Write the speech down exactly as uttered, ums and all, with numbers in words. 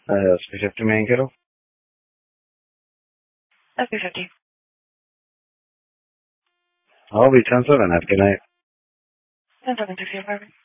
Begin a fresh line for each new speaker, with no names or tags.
Uh, S P fifty main kettle.
S P fifty.
I'll be ten seven. Have a good night.
ten seven, sixty apartment.